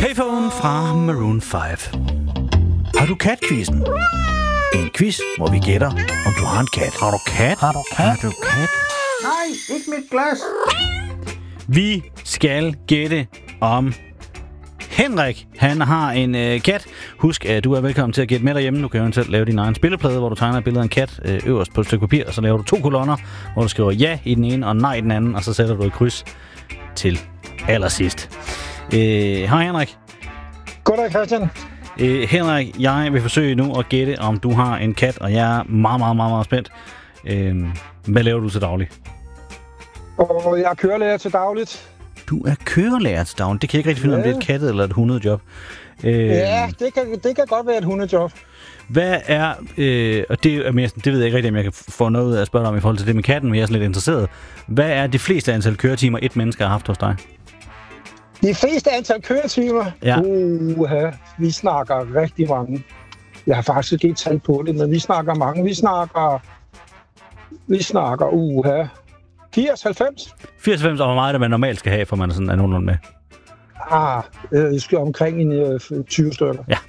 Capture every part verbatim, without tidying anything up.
Payphone fra Maroon fem. Har du kat-quizzen? En quiz, hvor vi gætter, om du har en kat. Har du kat? Har du kat? Har du kat? Nej, ikke mit glas. Vi skal gætte om Henrik. Han har en øh, kat. Husk, at du er velkommen til at gætte med derhjemme. Du kan eventuelt lave din egen spilleplade, hvor du tegner et billede af en kat øh, øverst på et stykke papir, og så laver du to kolonner, hvor du skriver ja i den ene og nej i den anden, og så sætter du et kryds til allersidst. Øh, hej Henrik. Goddag Christian. Øh, Henrik, jeg vil forsøge nu at gætte, om du har en kat, og jeg er meget, meget, meget, meget spændt. Øh, hvad laver du til daglig? Og jeg er kørelærer til dagligt. Du er kørelærer til daglig. Det kan jeg ikke rigtig finde, ja. Om det er et kattet eller et hundejob. Øh, ja, det kan, det kan godt være et hundejob. Hvad er, øh, og det, er mere, det ved jeg ikke rigtig, om jeg kan få noget ud af at spørge dig om i forhold til det med katten, men jeg er sådan lidt interesseret. Hvad er det fleste antal køretimer, et menneske har haft hos dig? De fleste antal køretimer? Ja. Uha, vi snakker rigtig mange. Jeg har faktisk ikke talt på det, men vi snakker mange. Vi snakker, vi snakker, uha, firs halvfems. firs halvfems, og hvor meget det man normalt skal have, for man er sådan er nogenlunde med? Ah, jeg skal omkring en tyve stykker. Ja.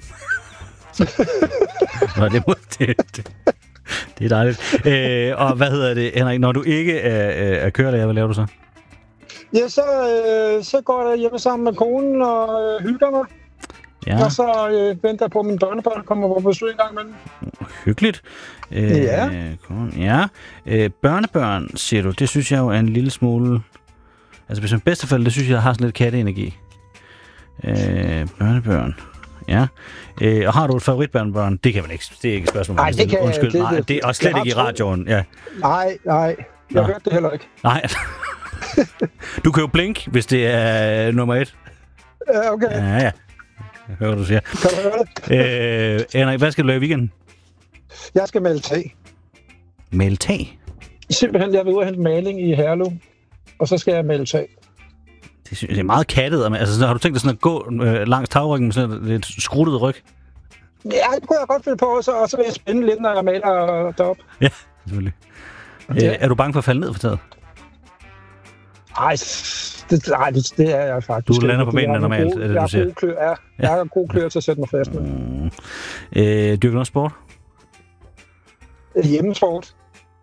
Nå, det, det, det, det er dejligt. Øh, og hvad hedder det, Henrik, når du ikke er, er kørelærer, hvad laver du så? Ja, så, øh, så går jeg hjemme sammen med konen og øh, hygger mig. Ja. Og så øh, venter jeg på, at mine børnebørn kommer på besøg en gang imellem. Hyggeligt. Øh, ja. ja. Øh, børnebørn, siger du, det synes jeg jo er en lille smule... Altså, hvis man bedstefælde, det synes jeg har sådan lidt katteenergi. Øh, børnebørn. Ja. Øh, og har du et favoritbørnebørn? Det kan man ikke. Det er ikke et spørgsmål. Nej, det kan Undskyld. Det, nej, det er slet ikke i radioen. Ja. Nej, nej. Jeg Nå. hørte det heller ikke. Nej. Du kan jo blinke, hvis det er nummer et. Ja, okay. Ja, ja. Jeg hører, du siger. Kan du høre det? Øh, Henrik, hvad skal du lave i weekenden? Jeg skal male tag. Male tag? Simpelthen, jeg vil ud og hente maling i Herlev, og så skal jeg male tag. Det, det er meget kattet. Altså, har du tænkt dig sådan at gå øh, langs tagryggen med sådan et lidt skruttet ryg? Ja, det kunne jeg godt finde på, og så, og så vil jeg spænde lidt, når jeg maler derop. Ja, selvfølgelig. Ja. Øh, er du bange for at falde ned for taget? Ej, det, ej, det, det er jeg faktisk. Du lander på benene normalt, er det, du siger? Klør, ja. Jeg har god klør til at sætte mig fast med. Mm. Øh, dyrker du noget sport? Hjemmesport.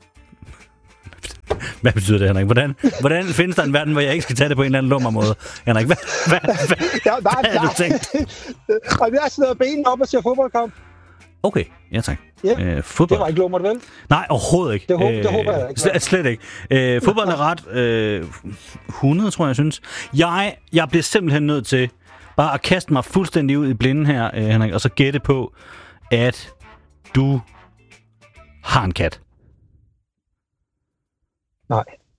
Hvad betyder det, Henrik? Hvordan, hvordan findes der en verden, hvor jeg ikke skal tage det på en eller anden lummer måde? Henrik, hvad, hvad, hvad, ja, nej, hvad har du tænkt? Og jeg har siddet benene op og ser fodboldkamp. Okay, ja tak. Ja, øh, fodbold. Det var ikke lummert, vel? Nej, overhovedet ikke. Det, håber, øh, det håber jeg ikke. Slet, slet ikke. Øh, fodbold er ret øh, hundrede, tror jeg, jeg synes. Jeg, jeg bliver simpelthen nødt til bare at kaste mig fuldstændig ud i blinden her, øh, Henrik, og så gætte på, at du har en kat. Nej.